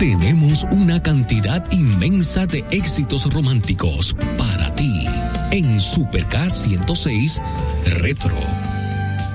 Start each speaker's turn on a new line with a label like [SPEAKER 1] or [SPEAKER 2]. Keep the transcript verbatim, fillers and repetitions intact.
[SPEAKER 1] Tenemos una cantidad inmensa de éxitos románticos para ti en Super K ciento seis Retro.